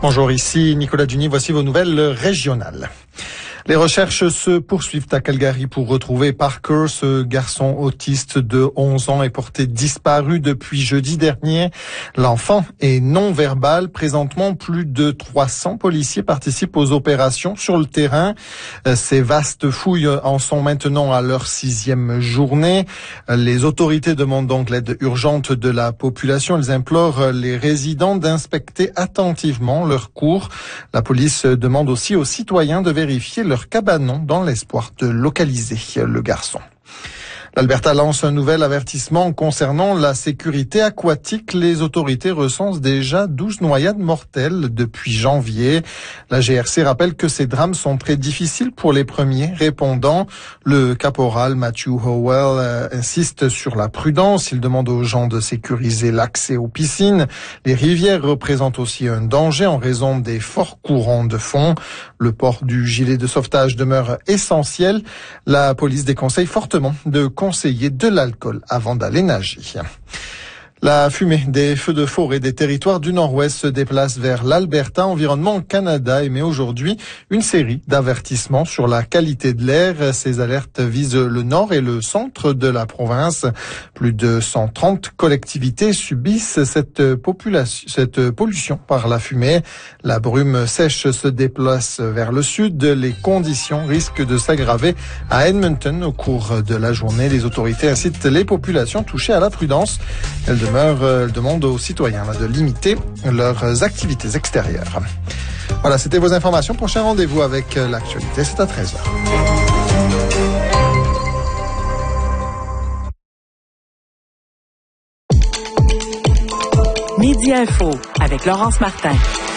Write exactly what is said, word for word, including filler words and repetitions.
Bonjour, ici Nicolas Duny, voici vos nouvelles régionales. Les recherches se poursuivent à Calgary pour retrouver Parker. Ce garçon autiste de onze ans est porté disparu depuis jeudi dernier. L'enfant est non-verbal. Présentement, plus de trois cents policiers participent aux opérations sur le terrain. Ces vastes fouilles en sont maintenant à leur sixième journée. Les autorités demandent donc l'aide urgente de la population. Elles implorent les résidents d'inspecter attentivement leurs cours. La police demande aussi aux citoyens de vérifier leur cabanon dans l'espoir de localiser le garçon. L'Alberta lance un nouvel avertissement concernant la sécurité aquatique. Les autorités recensent déjà douze noyades mortelles depuis janvier. La G R C rappelle que ces drames sont très difficiles pour les premiers répondants. Le caporal Matthew Howell euh, insiste sur la prudence. Il demande aux gens de sécuriser l'accès aux piscines. Les rivières représentent aussi un danger en raison des forts courants de fond. Le port du gilet de sauvetage demeure essentiel. La police déconseille fortement de conseiller de l'alcool avant d'aller nager. La fumée des feux de forêt des territoires du Nord-Ouest se déplace vers l'Alberta. Environnement Canada émet aujourd'hui une série d'avertissements sur la qualité de l'air. Ces alertes visent le nord et le centre de la province. Plus de cent trente collectivités subissent cette population, cette pollution par la fumée. La brume sèche se déplace vers le sud. Les conditions risquent de s'aggraver à Edmonton au cours de la journée. Les autorités incitent les populations touchées à la prudence. Elles Elle demande aux citoyens de limiter leurs activités extérieures. Voilà, c'était vos informations. Prochain rendez-vous avec l'actualité, c'est à treize heures. Midi Info avec Laurence Martin.